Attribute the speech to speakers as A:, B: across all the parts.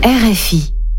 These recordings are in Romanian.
A: RFI.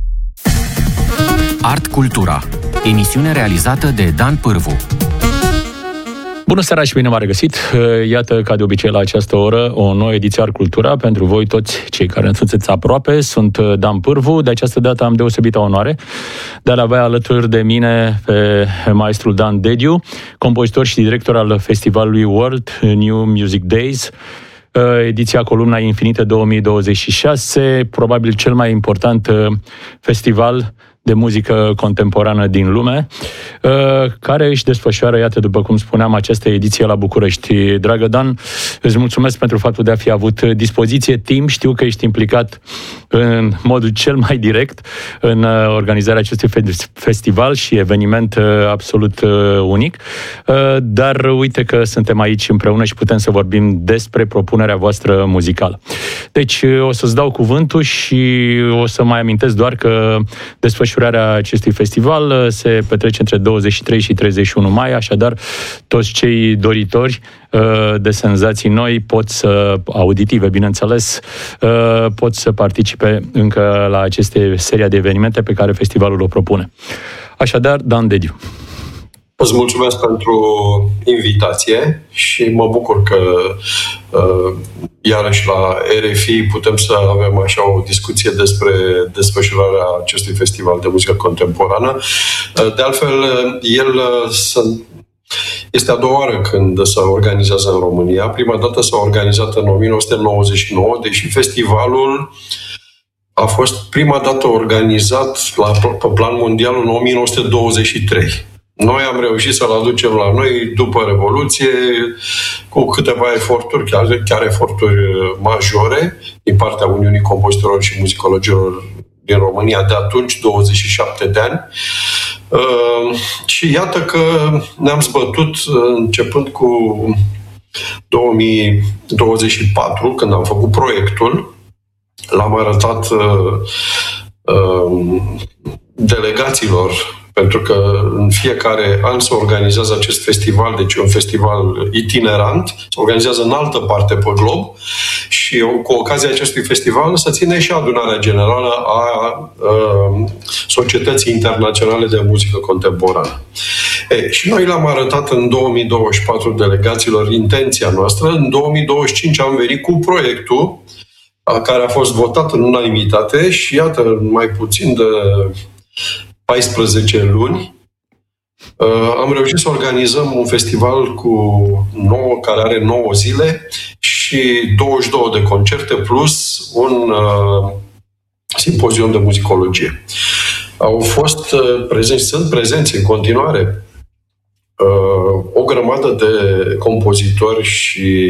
B: Art Cultura, emisiune realizată de Dan Pârvu.
C: Bună seara și bine v-am regăsit! Iată, ca de obicei la această oră, o nouă ediție Art Cultura pentru voi toți cei care ne sunteți aproape. Sunt Dan Pârvu. De această dată am deosebită onoare de a-l avea alături de mine pe maestrul Dan Dediu, compozitor și director al festivalului World New Music Days, ediția Columna Infinită 2026, probabil cel mai important festival de muzică contemporană din lume, care își desfășoară, iată, după cum spuneam, această ediție la București. Dragă Dan, îți mulțumesc pentru faptul de a fi avut dispoziție, timp. Știu că ești implicat în modul cel mai direct în organizarea acestui festival și eveniment absolut unic, dar uite că suntem aici împreună și putem să vorbim despre propunerea voastră muzicală. Deci o să-ți dau cuvântul și o să mai amintesc doar că desfășurarea acestui festival se petrece între 23 și 31 mai, așadar toți cei doritori de senzații noi pot să, auditive bineînțeles, pot să participe încă la aceste seria de evenimente pe care festivalul o propune. Așadar, Dan Dediu.
D: Îți mulțumesc pentru invitație și mă bucur că iarăși la RFI putem să avem așa o discuție despre desfășurarea acestui festival de muzică contemporană. De altfel, el este a doua oară când se organizează în România. Prima dată s-a organizat în 1999, deși festivalul a fost prima dată organizat pe plan mondial în 1923. Noi am reușit să-l aducem la noi după Revoluție, cu câteva eforturi, chiar eforturi majore, din partea Uniunii Compozitorilor și Muzicologilor din România de atunci, 27 de ani. Și iată că ne-am zbătut începând cu 2024, când am făcut proiectul, l-am arătat delegațiilor, pentru că în fiecare an se organizează acest festival, deci un festival itinerant, se organizează în altă parte pe glob și cu ocazia acestui festival se ține și adunarea generală a Societății Internaționale de Muzică Contemporană. Și noi l-am arătat în 2024 delegaților intenția noastră. În 2025 am venit cu proiectul care a fost votat în unanimitate și iată, mai puțin de 14 luni, am reușit să organizăm un festival care are 9 zile și 22 de concerte plus un simpozion de muzicologie. Au fost sunt prezenți în continuare o grămadă de compozitori și